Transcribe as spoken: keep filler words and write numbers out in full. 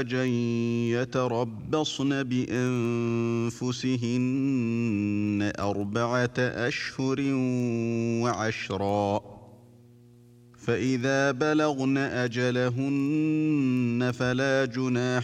يتربصن بأنفسهن أربعة أشهر وعشرا، فإذا بلغن أجلهن فلا جناح